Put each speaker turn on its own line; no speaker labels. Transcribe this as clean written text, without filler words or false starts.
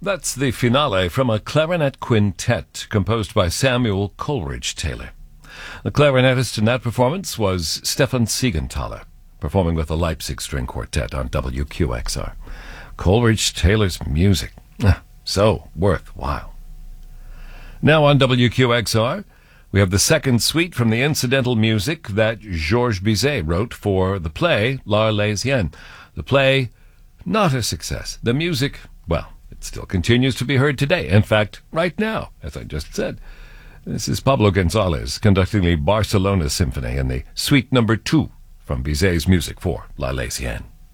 That's the finale from a clarinet quintet composed by Samuel Coleridge-Taylor. The clarinetist in that performance was Stefan Siegenthaler, performing with the Leipzig String Quartet on WQXR. Coleridge-Taylor's music, so worthwhile. Now on WQXR, we have the second suite from the incidental music that Georges Bizet wrote for the play L'Arlésienne. The play, not a success. The music, well, it still continues to be heard today. In fact, right now, as I just said. This is Pablo González conducting the Barcelona Symphony in the Suite No. 2 from Bizet's music for L'Arlésienne.